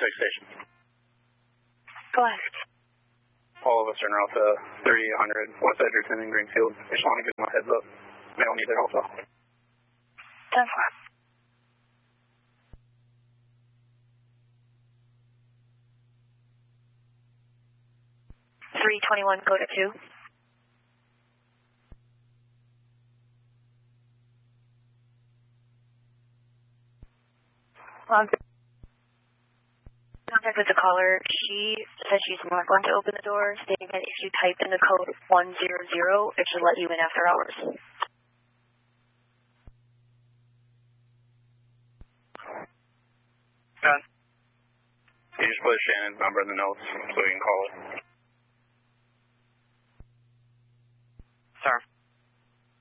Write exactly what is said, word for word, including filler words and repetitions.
six station. Go ahead. All of us are en route to thirty-eight hundred West Edgerton and Greenfield. I just want to give them a heads up. They don't need their help though. ten four. three twenty-one, go to two. Um, contact with the caller. She said she's not going to open the door, stating that if you type in the code one hundred, it should let you in after hours. Done. You just put Shannon's number in the notes so we can call it.